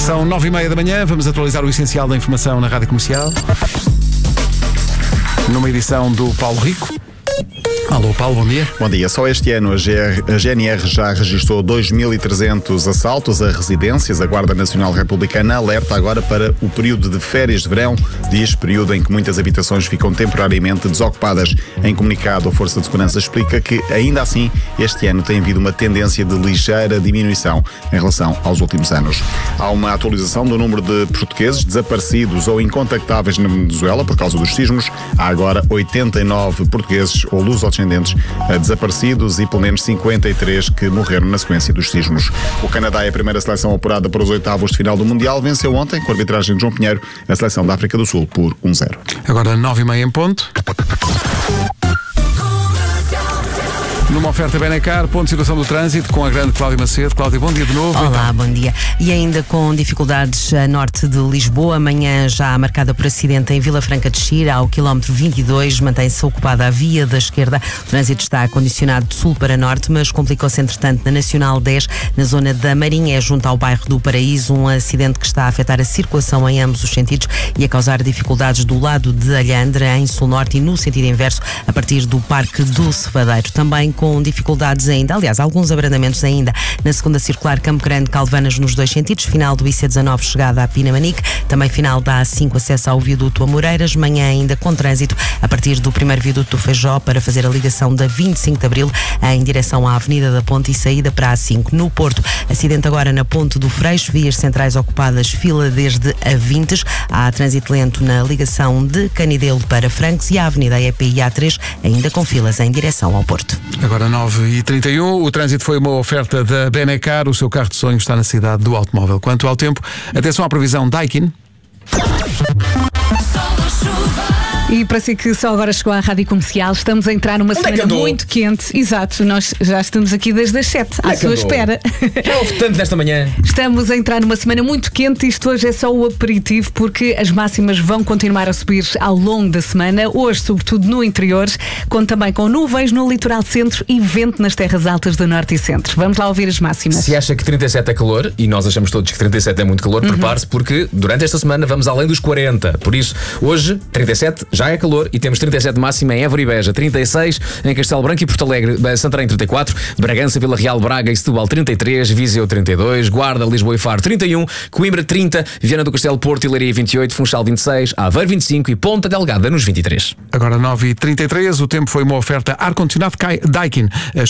São 9h30 da manhã, vamos atualizar o essencial da informação na Rádio Comercial. Numa edição do Paulo Rico. Alô, Paulo, bom dia. Bom dia. Só este ano a GNR já registrou 2.300 assaltos a residências. A Guarda Nacional Republicana alerta agora para o período de férias de verão, período em que muitas habitações ficam temporariamente desocupadas. Em comunicado, a Força de Segurança explica que, ainda assim, este ano tem havido uma tendência de ligeira diminuição em relação aos últimos anos. Há uma atualização do número de portugueses desaparecidos ou incontactáveis na Venezuela por causa dos sismos. Há agora 89 portugueses ou luso-descendentes desaparecidos e pelo menos 53 que morreram na sequência dos sismos. O Canadá é a primeira seleção apurada para os oitavos de final do Mundial. Venceu ontem, com a arbitragem de João Pinheiro, a seleção da África do Sul por 1-0. Agora 9h30 em ponto. Numa oferta Benacar, ponto de situação do trânsito com a grande Cláudia Macedo. Cláudia, bom dia de novo. Olá, bom dia. E ainda com dificuldades a norte de Lisboa, amanhã já marcada por acidente em Vila Franca de Xira, ao quilómetro 22, mantém-se ocupada a via da esquerda. O trânsito está condicionado de sul para norte, mas complicou-se entretanto na Nacional 10, na zona da Marinha, junto ao bairro do Paraíso, um acidente que está a afetar a circulação em ambos os sentidos e a causar dificuldades do lado de Alhandra, em sul-norte e no sentido inverso, a partir do Parque do Cevadeiro. Também com dificuldades ainda, aliás, alguns abrandamentos ainda na segunda circular Campo Grande, Calvanas nos dois sentidos, final do IC19 chegada a Pinamanique, também final da A5 acesso ao viaduto Amoreiras, manhã ainda com trânsito a partir do primeiro viaduto do Feijó para fazer a ligação da 25 de Abril em direção à Avenida da Ponte e saída para a A5. No Porto, acidente agora na Ponte do Freixo, vias centrais ocupadas, fila desde a Vintes, há trânsito lento na ligação de Canidelo para Francos e a Avenida EPI A3 ainda com filas em direção ao Porto. Agora 9h31, o trânsito foi uma oferta da Benacar, o seu carro de sonho está na cidade do automóvel. Quanto ao tempo, atenção à previsão Daikin. E para si que só agora chegou à Rádio Comercial, estamos a entrar numa semana muito quente. Exato, nós já estamos aqui desde as 7 à sua espera. Já houve tanto nesta manhã. Estamos a entrar numa semana muito quente. Isto hoje é só o aperitivo, porque as máximas vão continuar a subir ao longo da semana. Hoje, sobretudo no interior, também com nuvens no litoral centro e vento nas terras altas do norte e centro. Vamos lá ouvir as máximas. Se acha que 37 é calor, e nós achamos todos que 37 é muito calor, prepare-se, porque durante esta semana vamos além dos 40. Por isso, hoje, 37 já é calor e temos 37 máxima em Évora e Beja, 36 em Castelo Branco e Porto Alegre, Santarém 34, Bragança, Vila Real, Braga e Setúbal 33, Viseu 32, Guarda, Lisboa e Faro 31, Coimbra 30, Viana do Castelo, Porto e Leiria 28, Funchal 26, Aveiro 25 e Ponta Delgada nos 23. Agora 9h33, o tempo foi uma oferta ar-condicionado Daikin.